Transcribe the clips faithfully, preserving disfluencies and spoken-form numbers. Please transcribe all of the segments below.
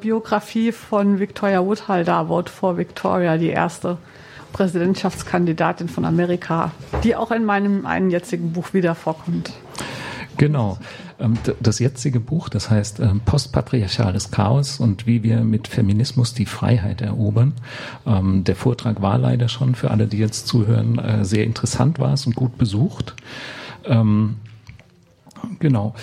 Biografie von Victoria Woodhull da, Vote for Victoria, die erste Präsidentschaftskandidatin von Amerika, die auch in meinem einen jetzigen Buch wieder vorkommt. Genau. Das jetzige Buch, das heißt Postpatriarchales Chaos und wie wir mit Feminismus die Freiheit erobern. Der Vortrag war leider schon für alle, die jetzt zuhören, sehr interessant war es und gut besucht. Genau.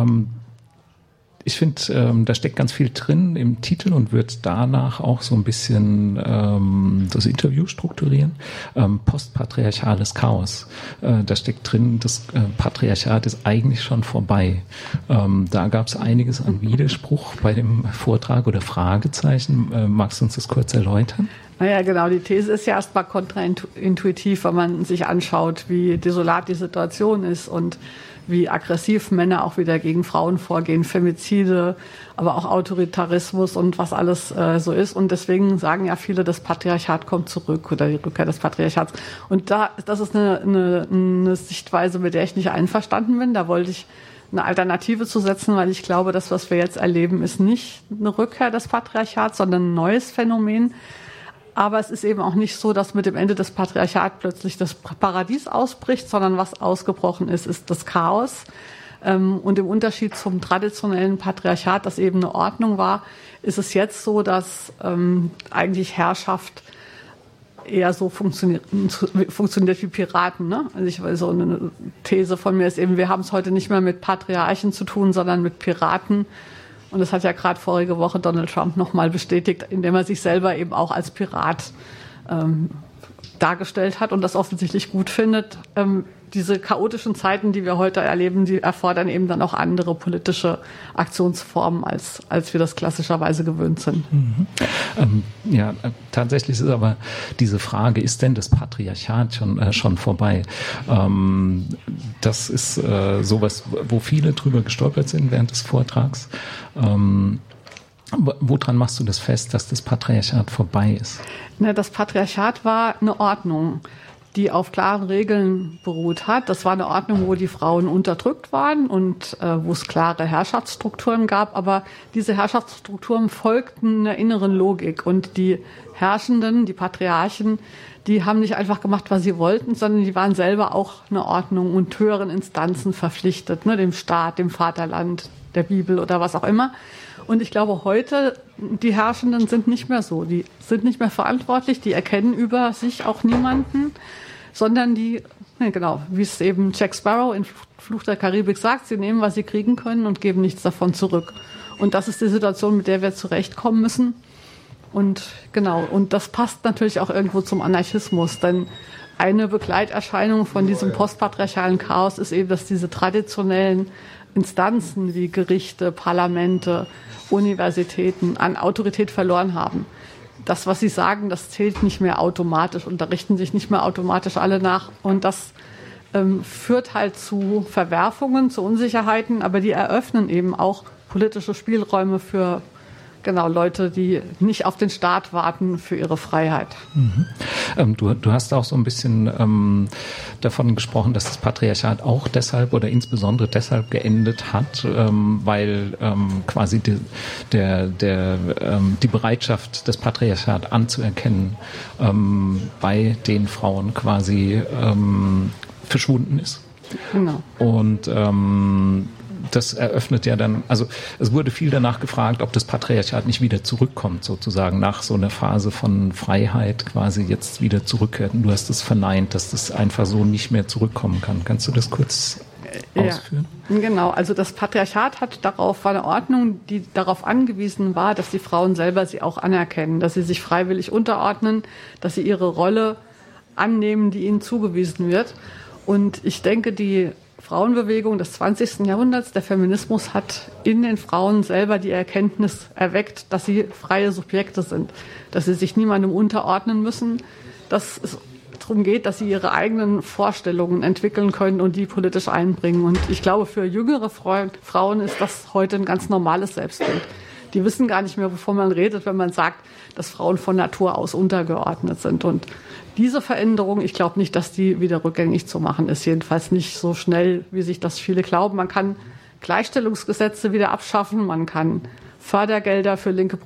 Ich finde, ähm, da steckt ganz viel drin im Titel und wird danach auch so ein bisschen ähm, das Interview strukturieren. Ähm, Postpatriarchales Chaos. Äh, da steckt drin, das äh, Patriarchat ist eigentlich schon vorbei. Ähm, da gab es einiges an Widerspruch bei dem Vortrag oder Fragezeichen. Äh, magst du uns das kurz erläutern? Naja, genau. Die These ist ja erstmal kontraintuitiv, wenn man sich anschaut, wie desolat die Situation ist und wie aggressiv Männer auch wieder gegen Frauen vorgehen, Femizide, aber auch Autoritarismus und was alles äh, so ist. Und deswegen sagen ja viele, das Patriarchat kommt zurück oder die Rückkehr des Patriarchats. Und da, das ist eine, eine, eine Sichtweise, mit der ich nicht einverstanden bin. Da wollte ich eine Alternative zu setzen, weil ich glaube, das, was wir jetzt erleben, ist nicht eine Rückkehr des Patriarchats, sondern ein neues Phänomen. Aber es ist eben auch nicht so, dass mit dem Ende des Patriarchats plötzlich das Paradies ausbricht, sondern was ausgebrochen ist, ist das Chaos. Und im Unterschied zum traditionellen Patriarchat, das eben eine Ordnung war, ist es jetzt so, dass eigentlich Herrschaft eher so funktioniert, funktioniert wie Piraten. Ne? Also ich weiß, so eine These von mir ist eben, wir haben es heute nicht mehr mit Patriarchen zu tun, sondern mit Piraten. Und das hat ja gerade vorige Woche Donald Trump nochmal bestätigt, indem er sich selber eben auch als Pirat ähm, dargestellt hat und das offensichtlich gut findet. Ähm, diese chaotischen Zeiten, die wir heute erleben, die erfordern eben dann auch andere politische Aktionsformen, als, als wir das klassischerweise gewöhnt sind. Mhm. Ähm, ja, tatsächlich ist aber diese Frage, ist denn das Patriarchat schon, äh, schon vorbei? Ähm, das ist äh, sowas, wo viele drüber gestolpert sind während des Vortrags. Ähm, Woran machst du das fest, dass das Patriarchat vorbei ist? Na, das Patriarchat war eine Ordnung, die auf klaren Regeln beruht hat. Das war eine Ordnung, wo die Frauen unterdrückt waren und äh, wo es klare Herrschaftsstrukturen gab. Aber diese Herrschaftsstrukturen folgten einer inneren Logik. Und die Herrschenden, die Patriarchen, die haben nicht einfach gemacht, was sie wollten, sondern die waren selber auch eine Ordnung und höheren Instanzen verpflichtet, ne, dem Staat, dem Vaterland, der Bibel oder was auch immer. Und ich glaube, heute, die Herrschenden sind nicht mehr so. Die sind nicht mehr verantwortlich, die erkennen über sich auch niemanden, sondern die, ne, genau, wie es eben Jack Sparrow in Fluch der Karibik sagt, sie nehmen, was sie kriegen können und geben nichts davon zurück. Und das ist die Situation, mit der wir zurechtkommen müssen. Und genau, und das passt natürlich auch irgendwo zum Anarchismus, denn eine Begleiterscheinung von diesem postpatriarchalen Chaos ist eben, dass diese traditionellen Instanzen wie Gerichte, Parlamente, Universitäten an Autorität verloren haben. Das, was sie sagen, das zählt nicht mehr automatisch und da richten sich nicht mehr automatisch alle nach. Und das ähm, führt halt zu Verwerfungen, zu Unsicherheiten, aber die eröffnen eben auch politische Spielräume für genau Leute, die nicht auf den Staat warten für ihre Freiheit. Mhm. Ähm, du, du hast auch so ein bisschen ähm, davon gesprochen, dass das Patriarchat auch deshalb oder insbesondere deshalb geendet hat, ähm, weil ähm, quasi die, der, der, ähm, die Bereitschaft, das Patriarchat anzuerkennen, ähm, bei den Frauen quasi ähm, verschwunden ist. Genau. Und ähm, das eröffnet ja dann, also es wurde viel danach gefragt, ob das Patriarchat nicht wieder zurückkommt, sozusagen nach so einer Phase von Freiheit quasi jetzt wieder zurückkehrt. Und du hast es verneint, dass das einfach so nicht mehr zurückkommen kann. Kannst du das kurz ausführen? Ja, genau. Also das Patriarchat hat darauf, war eine Ordnung, die darauf angewiesen war, dass die Frauen selber sie auch anerkennen, dass sie sich freiwillig unterordnen, dass sie ihre Rolle annehmen, die ihnen zugewiesen wird. Und ich denke, die Frauenbewegung des zwanzigsten Jahrhunderts, der Feminismus, hat in den Frauen selber die Erkenntnis erweckt, dass sie freie Subjekte sind, dass sie sich niemandem unterordnen müssen, dass es darum geht, dass sie ihre eigenen Vorstellungen entwickeln können und die politisch einbringen. Und ich glaube, für jüngere Frauen ist das heute ein ganz normales Selbstbild. Die wissen gar nicht mehr, wovon man redet, wenn man sagt, dass Frauen von Natur aus untergeordnet sind. Und diese Veränderung, ich glaube nicht, dass die wieder rückgängig zu machen ist. Jedenfalls nicht so schnell, wie sich das viele glauben. Man kann Gleichstellungsgesetze wieder abschaffen, man kann Fördergelder für linke